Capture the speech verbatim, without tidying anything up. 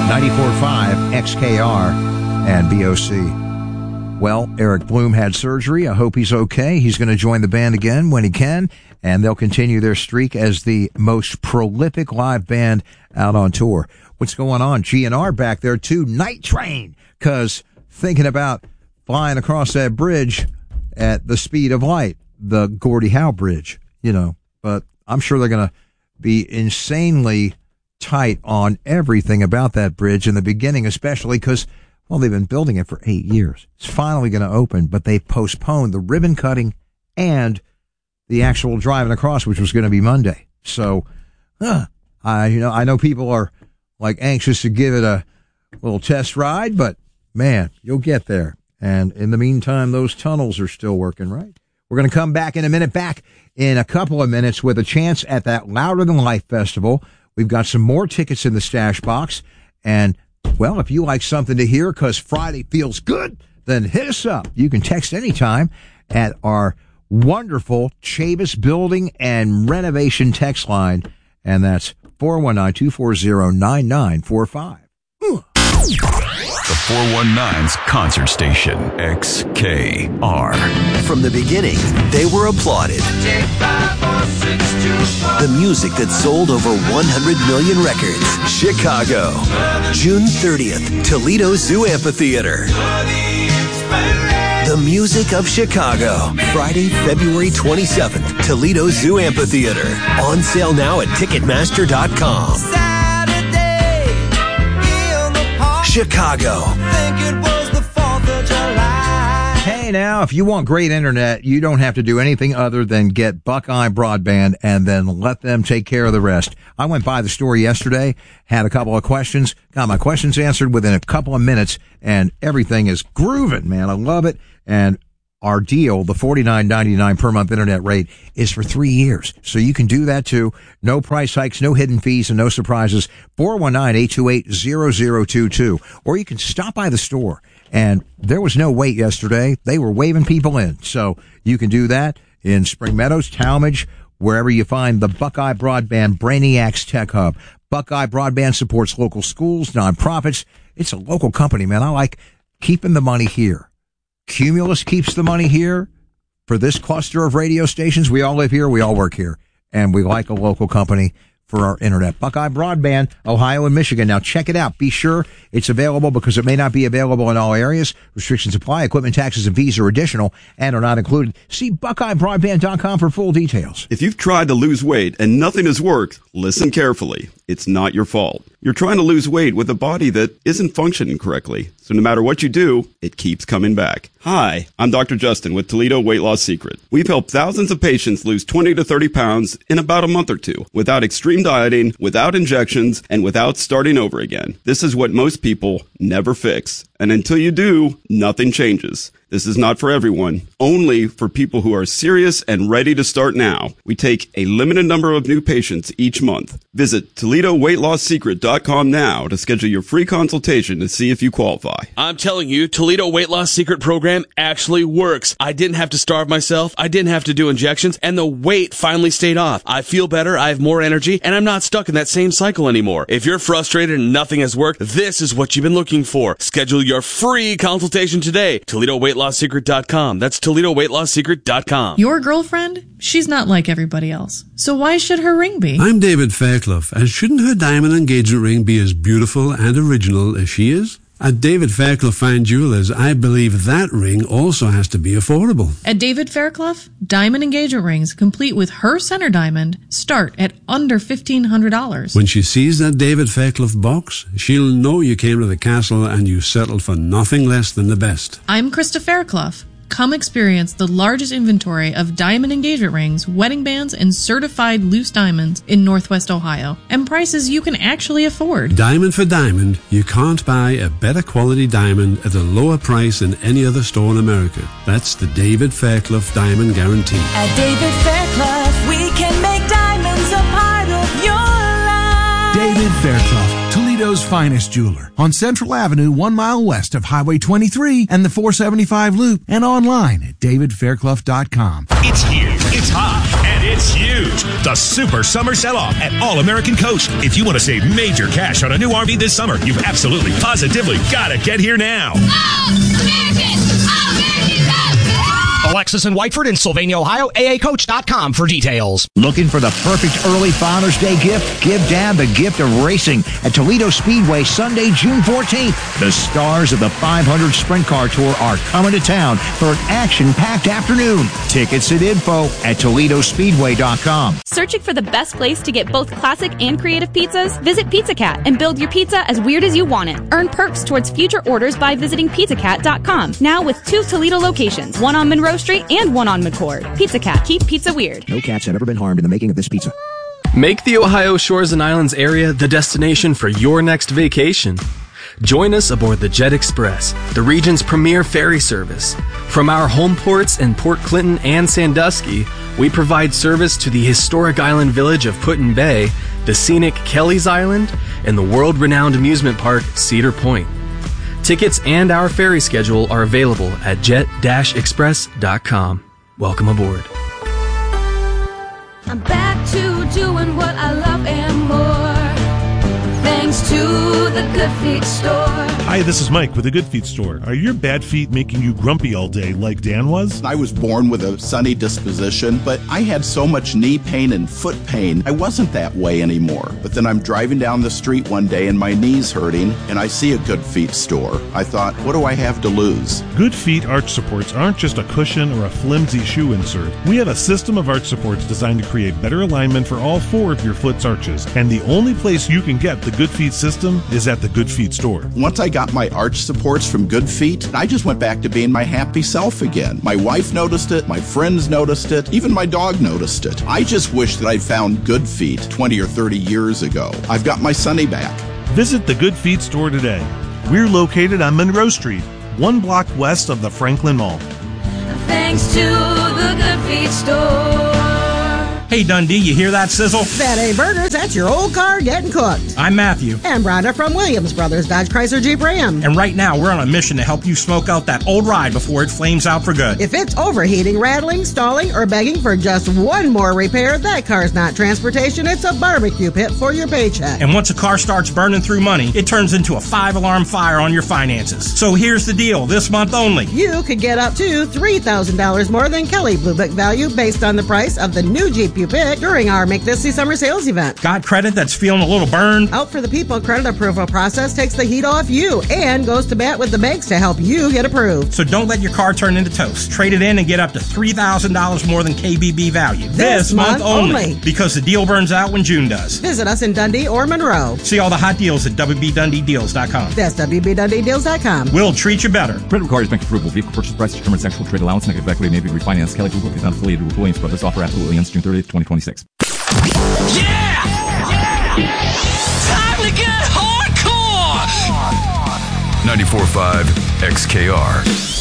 ninety-four point five X K R and B O C. Well, Eric Bloom had surgery. I hope he's okay. He's going to join the band again when he can, and they'll continue their streak as the most prolific live band out on tour. What's going on? G N R back there too. Night Train, because thinking about flying across that bridge at the speed of light, the Gordie Howe Bridge, you know. But I'm sure they're going to be insanely tight on everything about that bridge in the beginning, especially because, well, they've been building it for eight years. It's finally going to open, but they postponed the ribbon cutting and the actual driving across, which was going to be Monday. So, uh, I, you know, I know people are like anxious to give it a little test ride, but man, you'll get there. And in the meantime, those tunnels are still working, right? We're going to come back in a minute, back in a couple of minutes with a chance at that Louder Than Life Festival. We've got some more tickets in the stash box. And, well, if you like something to hear because Friday feels good, then hit us up. You can text anytime at our wonderful Chavis Building and Renovation text line. And that's four one nine, two four zero, nine nine four five. The four one nine's concert station, X K R. From the beginning, they were applauded. The music that sold over one hundred million records. Chicago, June thirtieth, Toledo Zoo Amphitheater. The music of Chicago, Friday, February twenty-seventh, Toledo Zoo Amphitheater. On sale now at Ticketmaster dot com. Chicago. Hey, now, if you want great internet, you don't have to do anything other than get Buckeye Broadband and then let them take care of the rest. I went by the store yesterday, had a couple of questions, got my questions answered within a couple of minutes, and everything is grooving, man. I love it. And our deal, the forty-nine ninety-nine per month internet rate, is for three years. So you can do that too. No price hikes, no hidden fees, and no surprises. four one nine, eight two eight, zero zero two two. Or you can stop by the store. And there was no wait yesterday. They were waving people in. So you can do that in Spring Meadows, Talmadge, wherever you find the Buckeye Broadband Brainiacs Tech Hub. Buckeye Broadband supports local schools, nonprofits. It's a local company, man. I like keeping the money here. Cumulus keeps the money here for this cluster of radio stations. We all live here. We all work here. And we like a local company for our internet. Buckeye Broadband, Ohio and Michigan. Now check it out. Be sure it's available because it may not be available in all areas. Restrictions apply. Equipment taxes and fees are additional and are not included. See Buckeye Broadband dot com for full details. If you've tried to lose weight and nothing has worked, listen carefully. It's not your fault. You're trying to lose weight with a body that isn't functioning correctly. So no matter what you do, it keeps coming back. Hi, I'm Doctor Justin with Toledo Weight Loss Secret. We've helped thousands of patients lose twenty to thirty pounds in about a month or two without extreme dieting, without injections, and without starting over again. This is what most people never fix. And until you do, nothing changes. This is not for everyone, only for people who are serious and ready to start now. We take a limited number of new patients each month. Visit Toledo Weight Loss Secret dot com now to schedule your free consultation to see if you qualify. I'm telling you, Toledo Weight Loss Secret program actually works. I didn't have to starve myself, I didn't have to do injections, and the weight finally stayed off. I feel better, I have more energy, and I'm not stuck in that same cycle anymore. If you're frustrated and nothing has worked, this is what you've been looking for. Schedule your free consultation today. Toledo Weight Loss Secret dot com. That's Toledo Weight Loss Secret dot com. Your girlfriend? She's not like everybody else. So why should her ring be? I'm David Fairclough, and shouldn't her diamond engagement ring be as beautiful and original as she is? At David Fairclough Fine Jewelers, I believe that ring also has to be affordable. At David Fairclough, diamond engagement rings, complete with her center diamond, start at under fifteen hundred dollars. When she sees that David Fairclough box, she'll know you came to the castle and you settled for nothing less than the best. I'm Krista Fairclough. Come experience the largest inventory of diamond engagement rings, wedding bands, and certified loose diamonds in Northwest Ohio, and prices you can actually afford. Diamond for diamond, you can't buy a better quality diamond at a lower price than any other store in America. That's the David Fairclough Diamond Guarantee. At David Fairclough, we can make diamonds a part of your life. David Fairclough, Toledo's finest jeweler, on Central Avenue, one mile west of Highway twenty-three and the four seventy-five Loop, and online at David Fairclough dot com. It's here, it's hot, and it's huge. The Super Summer Sell-Off at All-American Coach. If you want to save major cash on a new R V this summer, you've absolutely, positively got to get here now. All-American! All-American Coach! Alexis and Whiteford in Sylvania, Ohio, A A coach dot com for details. Looking for the perfect early Father's Day gift? Give Dad the gift of racing at Toledo Speedway Sunday, June fourteenth. The stars of the five hundred Sprint Car Tour are coming to town for an action-packed afternoon. Tickets and info at Toledo Speedway dot com. Searching for the best place to get both classic and creative pizzas? Visit Pizza Cat and build your pizza as weird as you want it. Earn perks towards future orders by visiting pizza cat dot com. Now with two Toledo locations, one on Monroe Street and one on McCord. Pizza Cat, keep pizza weird. No cats have ever been harmed in the making of this pizza. Make the Ohio Shores and Islands area the destination for your next vacation. Join us aboard the Jet Express, the region's premier ferry service. From our home ports in Port Clinton and Sandusky, we provide service to the historic island village of Put-in Bay, the scenic Kelly's Island, and the world-renowned amusement park Cedar Point. Tickets and our ferry schedule are available at jet dash express dot com. Welcome aboard. I'm back to doing what I love and more, thanks to the Good Feet Store. Hi, this is Mike with the Good Feet Store. Are your bad feet making you grumpy all day like Dan was? I was born with a sunny disposition, but I had so much knee pain and foot pain, I wasn't that way anymore. But then I'm driving down the street one day and my knee's hurting, and I see a Good Feet Store. I thought, what do I have to lose? Good Feet arch supports aren't just a cushion or a flimsy shoe insert. We have a system of arch supports designed to create better alignment for all four of your foot's arches. And the only place you can get the Good Feet system is at the Good Feet Store. Once I got my arch supports from Good Feet, I just went back to being my happy self again. My wife noticed it, my friends noticed it, even my dog noticed it. I just wish that I'd found Good Feet twenty or thirty years ago. I've got my Sunny back. Visit the Good Feet Store today. We're located on Monroe Street, one block west of the Franklin Mall. Thanks to the Good Feet Store. Hey, Dundee, you hear that sizzle? That ain't burgers, that's your old car getting cooked. I'm Matthew. And Rhonda from Williams Brothers Dodge Chrysler Jeep Ram. And right now, we're on a mission to help you smoke out that old ride before it flames out for good. If it's overheating, rattling, stalling, or begging for just one more repair, that car's not transportation, it's a barbecue pit for your paycheck. And once a car starts burning through money, it turns into a five-alarm fire on your finances. So here's the deal, this month only. You could get up to three thousand dollars more than Kelly Blue Book value based on the price of the new Jeep you pick during our Make This the Summer sales event. Got credit that's feeling a little burned? Out for the People credit approval process takes the heat off you and goes to bat with the banks to help you get approved. So don't let your car turn into toast. Trade it in and get up to three thousand dollars more than K B B value. This, this month, month only. only. Because the deal burns out when June does. Visit us in Dundee or Monroe. See all the hot deals at W B Dundee Deals dot com. That's W B Dundee Deals dot com. We'll treat you better. Credit requires bank approval. Vehicle purchase price determines actual trade allowance. Negative equity may be refinanced. Kelly Blue Book is not affiliated with Williams Brothers. Offer absolutely ends June thirtieth, twenty twenty-six. Yeah! Yeah! Time to get hardcore! ninety-four point five X K R.